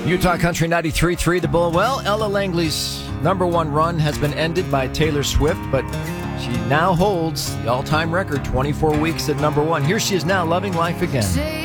Utah Country 93.3 The Bull. Well, Ella Langley's number one run has been ended by Taylor Swift, but she now holds the all-time record, 24 weeks at number one. Here she is now, loving life again.